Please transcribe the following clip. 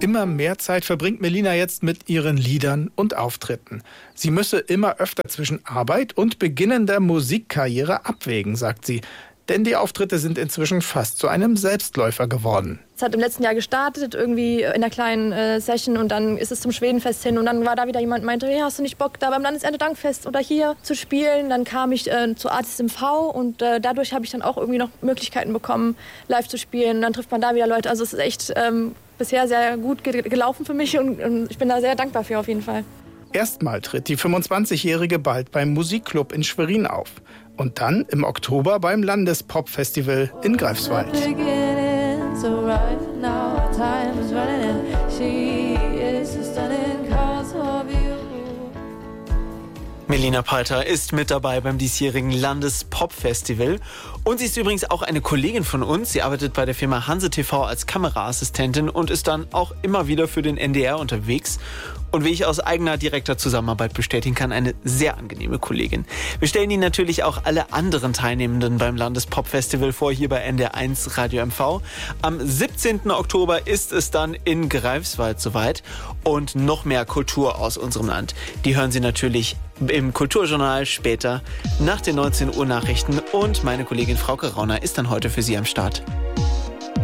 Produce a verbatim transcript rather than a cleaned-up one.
Immer mehr Zeit verbringt Melina jetzt mit ihren Liedern und Auftritten. Sie müsse immer öfter zwischen Arbeit und beginnender Musikkarriere abwägen, sagt sie. Denn die Auftritte sind inzwischen fast zu einem Selbstläufer geworden. Es hat im letzten Jahr gestartet, irgendwie in einer kleinen äh, Session, und dann ist es zum Schwedenfest hin. Und dann war da wieder jemand, der meinte, hey, hast du nicht Bock, da beim Landeserntedankfest oder hier zu spielen? Dann kam ich äh, zu Artist M V und äh, dadurch habe ich dann auch irgendwie noch Möglichkeiten bekommen, live zu spielen. Und dann trifft man da wieder Leute. Also es ist echt ähm, bisher sehr gut ge- gelaufen für mich und, und ich bin da sehr dankbar für auf jeden Fall. Erstmal tritt die fünfundzwanzigjährige bald beim Musikclub in Schwerin auf. Und dann im Oktober beim Landespop-Festival in Greifswald. Melina Palter ist mit dabei beim diesjährigen Landespop-Festival. Und sie ist übrigens auch eine Kollegin von uns. Sie arbeitet bei der Firma Hanse T V als Kameraassistentin und ist dann auch immer wieder für den N D R unterwegs. Und wie ich aus eigener direkter Zusammenarbeit bestätigen kann, eine sehr angenehme Kollegin. Wir stellen Ihnen natürlich auch alle anderen Teilnehmenden beim Landespop-Festival vor, hier bei N D R eins Radio M V. Am siebzehnten Oktober ist es dann in Greifswald soweit. Und noch mehr Kultur aus unserem Land. Die hören Sie natürlich im Kulturjournal später nach den neunzehn Uhr Nachrichten. Und meine Kollegin Frauke Rauner ist dann heute für Sie am Start.